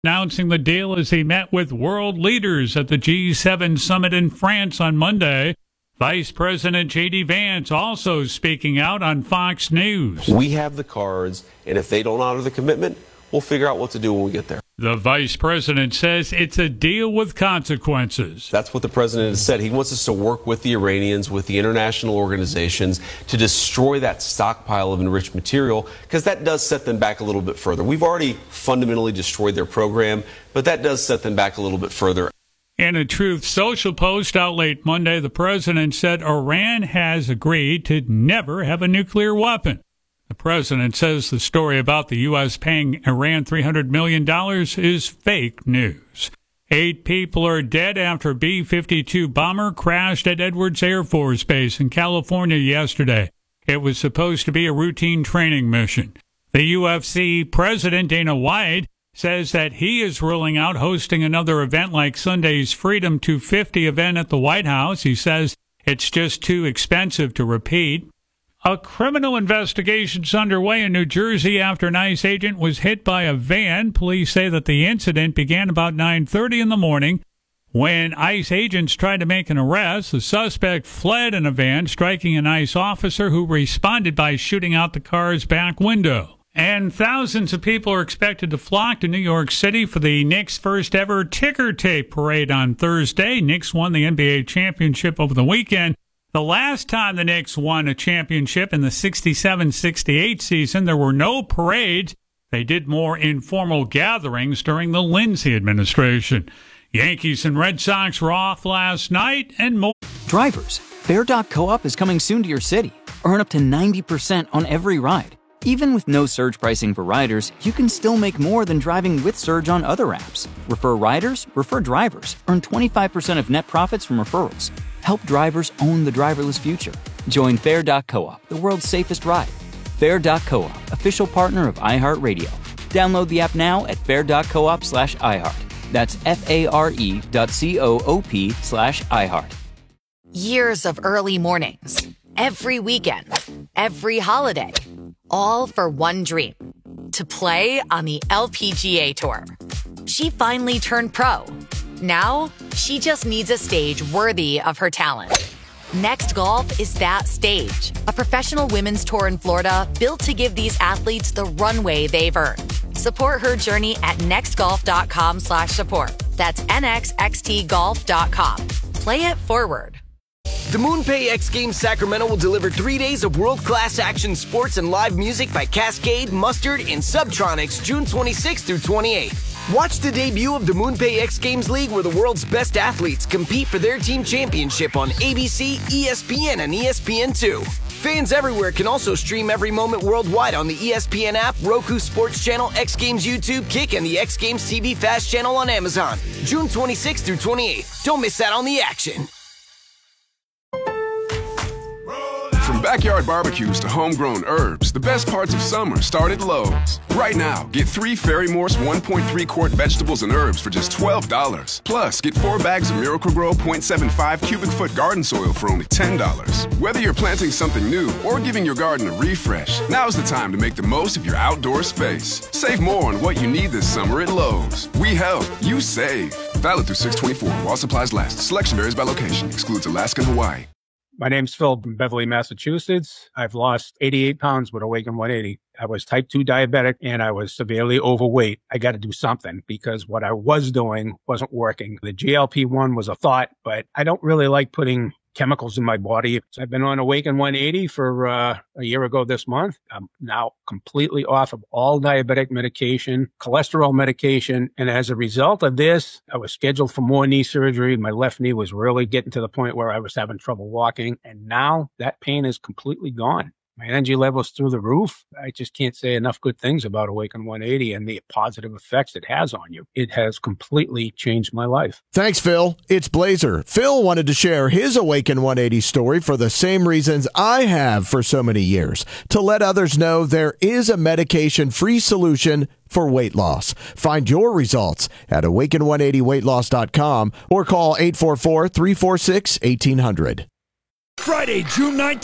announcing the deal as he met with world leaders at the G7 summit in France on Monday. Vice President J.D. Vance also speaking out on Fox News. We have the cards, and if they don't honor the commitment, we'll figure out what to do when we get there. The vice president says it's a deal with consequences. That's what the president has said. He wants us to work with the Iranians, with the international organizations, to destroy that stockpile of enriched material, because that does set them back a little bit further. We've already fundamentally destroyed their program, but that does set them back a little bit further. In a Truth Social post out late Monday, the president said Iran has agreed to never have a nuclear weapon. The president says the story about the U.S. paying Iran $300 million is fake news. 8 people are dead after a B-52 bomber crashed at Edwards Air Force Base in California yesterday. It was supposed to be a routine training mission. The UFC president, Dana White, says that he is ruling out hosting another event like Sunday's Freedom 250 event at the White House. He says it's just too expensive to repeat. A criminal investigation's underway in New Jersey after an ICE agent was hit by a van. Police say that the incident began about 9:30 in the morning. When ICE agents tried to make an arrest, the suspect fled in a van, striking an ICE officer who responded by shooting out the car's back window. And thousands of people are expected to flock to New York City for the Knicks' first ever ticker tape parade on Thursday. Knicks won the NBA championship over the weekend. The last time the Knicks won a championship in the 67-68 season, there were no parades. They did more informal gatherings during the Lindsay administration. Yankees and Red Sox were off last night and more. Drivers, Fair.coop is coming soon to your city. Earn up to 90% on every ride. Even with no surge pricing for riders, you can still make more than driving with Surge on other apps. Refer riders, refer drivers. Earn 25% of net profits from referrals. Help drivers own the driverless future. Join Fair.coop, the world's safest ride. Fair.coop, official partner of iHeartRadio. Download the app now at fair.coop/iHeart. That's FARE.coop/iHeart. Years of early mornings, every weekend, every holiday, all for one dream, to play on the LPGA Tour. She finally turned pro. Now, she just needs a stage worthy of her talent. Next Golf is that stage, a professional women's tour in Florida built to give these athletes the runway they've earned. Support her journey at nextgolf.com/support. That's nxxtgolf.com. Play it forward. The MoonPay X Games Sacramento will deliver 3 days of world-class action sports and live music by Cascade, Mustard, and Subtronics June 26th through 28th. Watch the debut of the MoonPay X Games League, where the world's best athletes compete for their team championship on ABC, ESPN, and ESPN2. Fans everywhere can also stream every moment worldwide on the ESPN app, Roku Sports Channel, X Games YouTube, Kick, and the X Games TV Fast channel on Amazon. June 26th through 28th. Don't miss out on the action. From backyard barbecues to homegrown herbs, the best parts of summer start at Lowe's. Right now, get 3 Ferry Morse 1.3 quart vegetables and herbs for just $12. Plus, get 4 bags of Miracle-Gro 0.75 cubic foot garden soil for only $10. Whether you're planting something new or giving your garden a refresh, now's the time to make the most of your outdoor space. Save more on what you need this summer at Lowe's. We help, you save. Valid through 6/24 while supplies last. Selection varies by location. Excludes Alaska and Hawaii. My name's Phil from Beverly, Massachusetts. I've lost 88 pounds with Awaken 180. I was type 2 diabetic and I was severely overweight. I got to do something because what I was doing wasn't working. The GLP-1 was a thought, but I don't really like putting chemicals in my body. So I've been on Awaken 180 for a year ago this month. I'm now completely off of all diabetic medication, cholesterol medication. And as a result of this, I was scheduled for more knee surgery. My left knee was really getting to the point where I was having trouble walking. And now that pain is completely gone. My energy level's through the roof. I just can't say enough good things about Awaken 180 and the positive effects it has on you. It has completely changed my life. Thanks, Phil. It's Blazer. Phil wanted to share his Awaken 180 story for the same reasons I have for so many years, to let others know there is a medication-free solution for weight loss. Find your results at awaken180weightloss.com or call 844-346-1800. Friday, June 19th.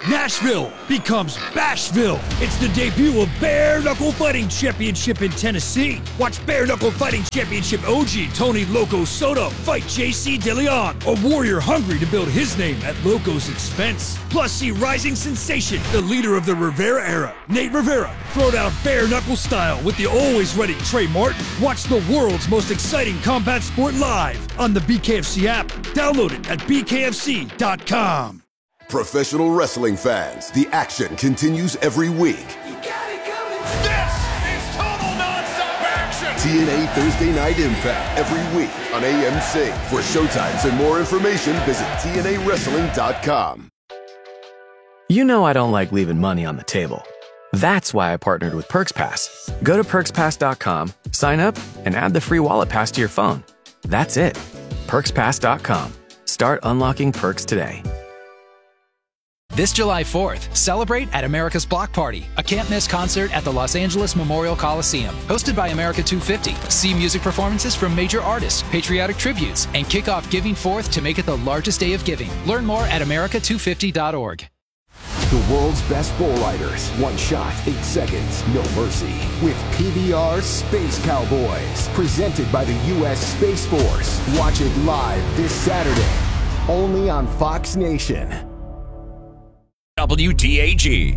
Nashville becomes Bashville. It's the debut of Bare Knuckle Fighting Championship in Tennessee. Watch Bare Knuckle Fighting Championship OG Tony Loco Soto fight JC DeLeon, a warrior hungry to build his name at Loco's expense. Plus, see rising sensation, the leader of the Rivera era, Nate Rivera, throw down bare knuckle style with the always ready Trey Martin. Watch the world's most exciting combat sport live on the BKFC app. Download it at bkfc.com. Professional wrestling fans, the action continues every week. This is total non-stop action! TNA Thursday Night Impact every week on AMC. For showtimes and more information, visit TNAWrestling.com. You know I don't like leaving money on the table. That's why I partnered with PerksPass. Go to PerksPass.com, sign up, and add the free wallet pass to your phone. That's it. PerksPass.com. Start unlocking perks today. This July 4th, celebrate at America's Block Party, a can't-miss concert at the Los Angeles Memorial Coliseum. Hosted by America 250. See music performances from major artists, patriotic tributes, and kick off Giving Forth to make it the largest day of giving. Learn more at america250.org. The world's best bull riders. One shot, 8 seconds, no mercy. With PBR Space Cowboys. Presented by the U.S. Space Force. Watch it live this Saturday. Only on Fox Nation. WTAG.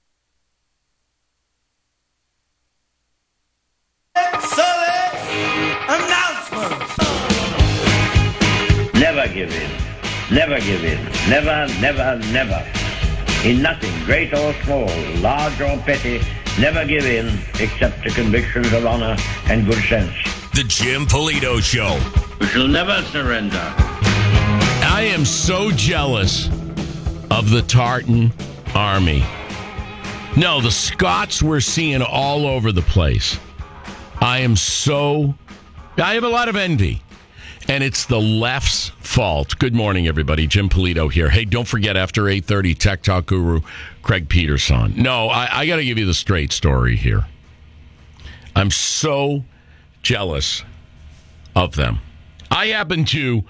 Never give in. Never give in. Never, never, never. In nothing, great or small, large or petty, never give in except to convictions of honor and good sense. The Jim Polito Show. We shall never surrender. I am so jealous of the Tartan Army. No, the Scots we're seeing all over the place. I have a lot of envy. And it's the left's fault. Good morning, everybody. Jim Polito here. Hey, don't forget, after 8:30, Tech Talk Guru Craig Peterson. No, I got to give you the straight story here. I'm so jealous of them. I happen to,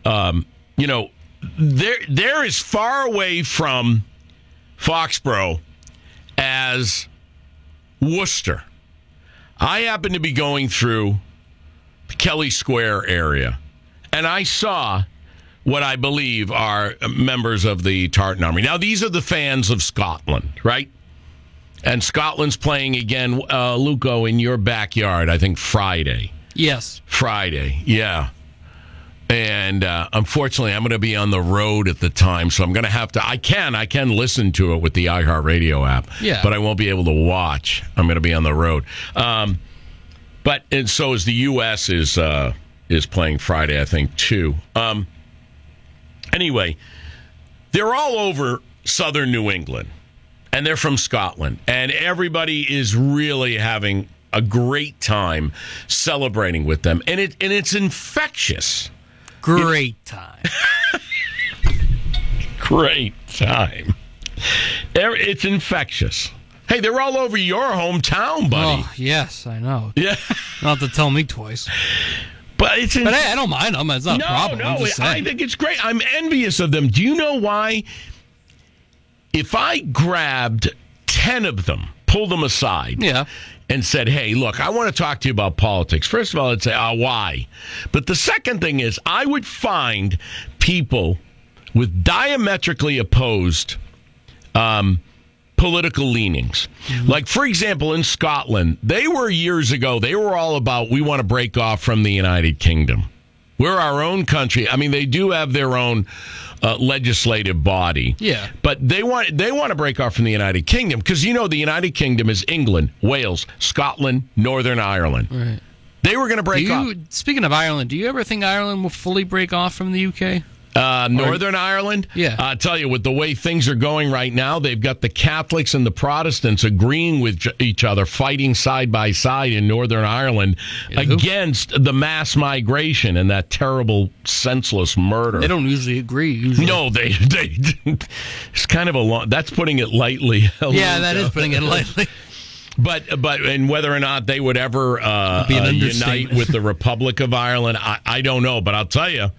they're as far away from Foxborough as Worcester. I happen to be going through the Kelly Square area, and I saw what I believe are members of the Tartan Army. Now, these are the fans of Scotland, right? And Scotland's playing again, Luco, in your backyard, I think Friday. Yes. Friday, yeah. And unfortunately, I'm going to be on the road at the time, so I'm going to have to... I can listen to it with the iHeartRadio app, but I won't be able to watch. I'm going to be on the road. And so is the U.S. is playing Friday, I think, too. Anyway, they're all over southern New England, and they're from Scotland, and everybody is really having a great time celebrating with them, and it's infectious. Great time. Great time. It's infectious. Hey, they're all over your hometown, buddy. Oh, yes, I know. Yeah. Not to tell me twice. But hey, I don't mind them. It's not a problem. No, I think it's great. I'm envious of them. Do you know why? If I grabbed 10 of them, pulled them aside, and said, hey, look, I want to talk to you about politics. First of all, I'd say, why? But the second thing is, I would find people with diametrically opposed political leanings. Mm-hmm. Like, for example, in Scotland, years ago, they were all about, we want to break off from the United Kingdom. We're our own country. I mean, they do have their own legislative body. Yeah. But they want to break off from the United Kingdom because, the United Kingdom is England, Wales, Scotland, Northern Ireland. Right. They were going to break off. Speaking of Ireland, do you ever think Ireland will fully break off from the UK? Northern Ireland? Yeah. I'll tell you, with the way things are going right now, they've got the Catholics and the Protestants agreeing with each other, fighting side by side in Northern Ireland against the mass migration and that terrible, senseless murder. They don't usually agree. Usually. No, they it's kind of that's putting it lightly. Yeah, that is putting it lightly. But and whether or not they would ever unite with the Republic of Ireland, I don't know. But I'll tell you,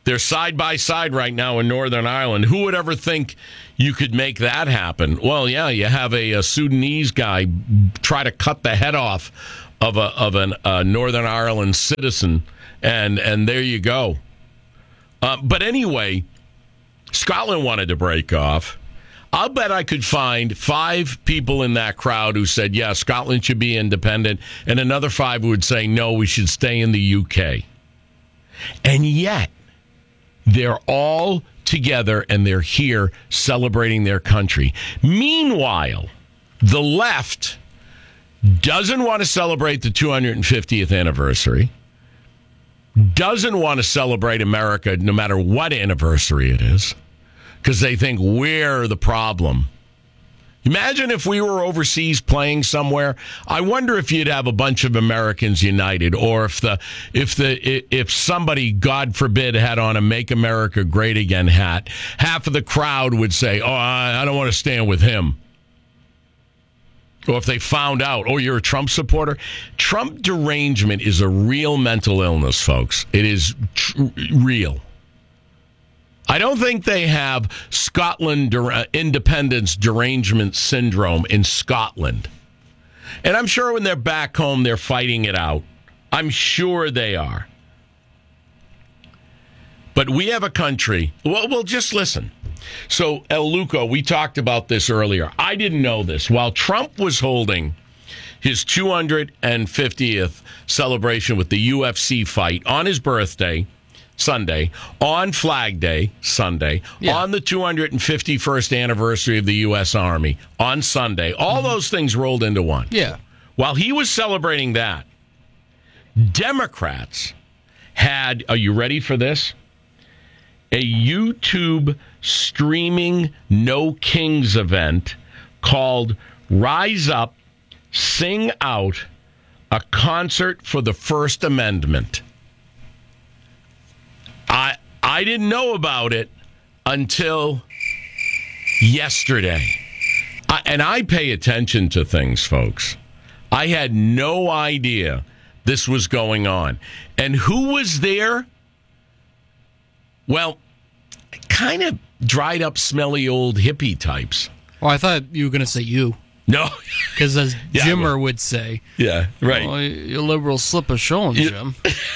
They're side by side right now in Northern Ireland. Who would ever think you could make that happen? Well, yeah, you have a Sudanese guy try to cut the head off of a Northern Ireland citizen, and there you go. But anyway, Scotland wanted to break off. I'll bet I could find 5 people in that crowd who said, yeah, Scotland should be independent, and another 5 who would say, no, we should stay in the UK. And yet, they're all together, and they're here celebrating their country. Meanwhile, the left doesn't want to celebrate the 250th anniversary, doesn't want to celebrate America no matter what anniversary it is, because they think we're the problem. Imagine if we were overseas playing somewhere. I wonder if you'd have a bunch of Americans united, or if somebody, God forbid, had on a "Make America Great Again" hat, half of the crowd would say, "Oh, I don't want to stand with him." Or if they found out, "Oh, you're a Trump supporter." Trump derangement is a real mental illness, folks. It is real. I don't think they have Scotland independence derangement syndrome in Scotland. And I'm sure when they're back home, they're fighting it out. I'm sure they are. But we have a country. Well, just listen. So, El Luco, we talked about this earlier. I didn't know this. While Trump was holding his 250th celebration with the UFC fight on his birthday, Sunday, on Flag Day, Sunday, on the 251st anniversary of the U.S. Army, on Sunday. All those things rolled into one. Yeah. While he was celebrating that, Democrats had, are you ready for this? A YouTube streaming No Kings event called Rise Up, Sing Out, a concert for the First Amendment. I didn't know about it until yesterday. And I pay attention to things, folks. I had no idea this was going on. And who was there? Well, kind of dried up, smelly old hippie types. Oh, I thought you were going to say you. No. Because as Jimmer would say. Yeah, right. Oh, you liberals slip a showing, Jim.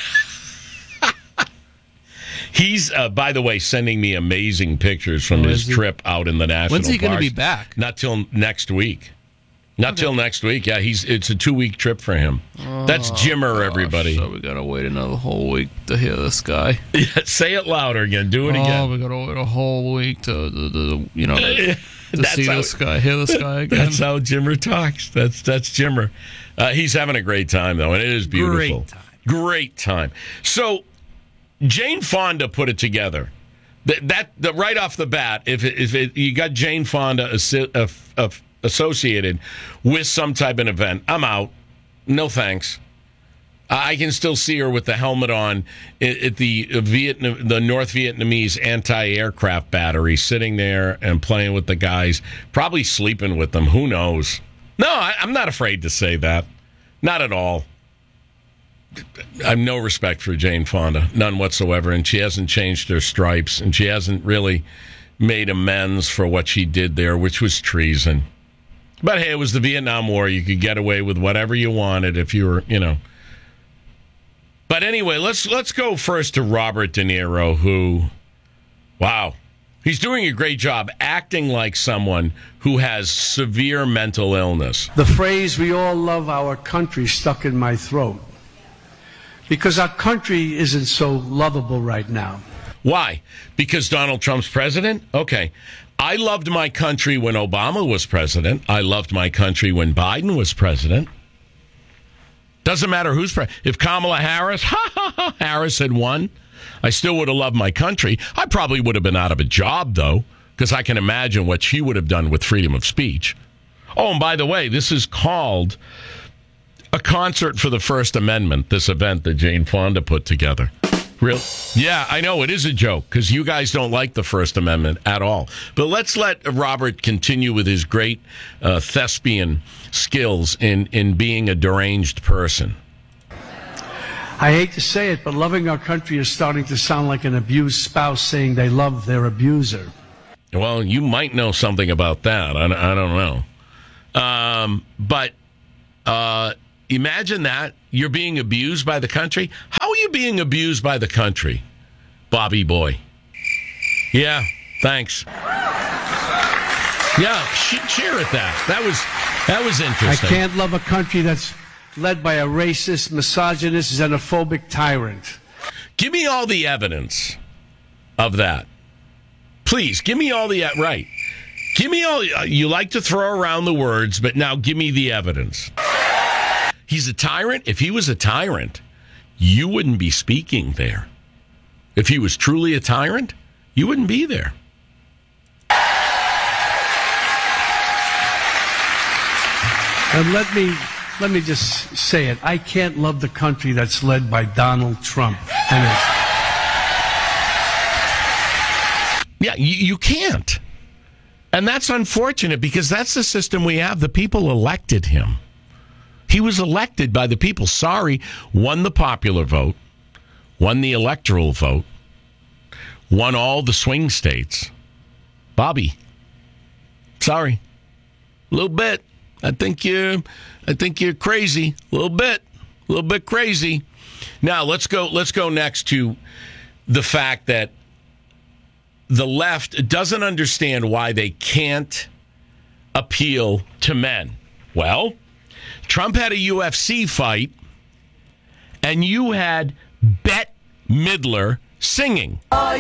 He's, by the way, sending me amazing pictures from his trip out in the national parks. When's he going to be back? Not till next week. Till next week. Yeah, it's a 2-week trip for him. That's Jimmer, everybody. So we got to wait another whole week to hear this guy. Yeah, say it louder again. Do it again. Oh, we got to wait a whole week to see this guy, hear this guy again. That's how Jimmer talks. That's Jimmer. He's having a great time, though, and it is beautiful. Great time. So, Jane Fonda put it together. That right off the bat, if you got Jane Fonda associated with some type of event, I'm out. No thanks. I can still see her with the helmet on at the North Vietnamese anti-aircraft battery, sitting there and playing with the guys, probably sleeping with them. Who knows? No, I'm not afraid to say that. Not at all. I have no respect for Jane Fonda, none whatsoever, and she hasn't changed her stripes, and she hasn't really made amends for what she did there, which was treason. But hey, it was the Vietnam War. You could get away with whatever you wanted if you were, But anyway, let's go first to Robert De Niro, who, wow, he's doing a great job acting like someone who has severe mental illness. The phrase "we all love our country" stuck in my throat. Because our country isn't so lovable right now. Why? Because Donald Trump's president? Okay. I loved my country when Obama was president. I loved my country when Biden was president. Doesn't matter who's president. If Kamala Harris, Harris had won, I still would have loved my country. I probably would have been out of a job, though, because I can imagine what she would have done with freedom of speech. Oh, and by the way, this is called a concert for the First Amendment, this event that Jane Fonda put together. Real? Yeah, I know. It is a joke because you guys don't like the First Amendment at all. But let's let Robert continue with his great thespian skills in being a deranged person. I hate to say it, but loving our country is starting to sound like an abused spouse saying they love their abuser. Well, you might know something about that. I don't know. But imagine that. You're being abused by the country. How are you being abused by the country, Bobby boy? Yeah, thanks. Yeah, cheer at that. That was interesting. I can't love a country that's led by a racist, misogynist, xenophobic tyrant. Give me all the evidence of that. Please, give me all the... Right. Give me all... You like to throw around the words, but now give me the evidence. He's a tyrant. If he was a tyrant, you wouldn't be speaking there. If he was truly a tyrant, you wouldn't be there. And let me just say it. I can't love the country that's led by Donald Trump. Yeah, you can't. And that's unfortunate because that's the system we have. The people elected him. He was elected by the people. Sorry, won the popular vote, won the electoral vote, won all the swing states. Bobby, sorry, a little bit. I think you're crazy. A little bit crazy. Now let's go next to the fact that the left doesn't understand why they can't appeal to men. Well, Trump had a UFC fight, and you had Bette Midler singing. Are